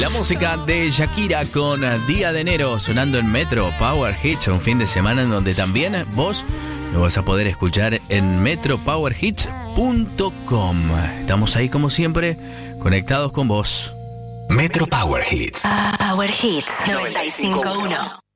La música de Shakira con Día de Enero sonando en Metro Power Hits, un fin de semana en donde también vos lo vas a poder escuchar en metropowerhits.com. Estamos ahí como siempre, conectados con vos. Metro Power Hits. Power Hits 95.1.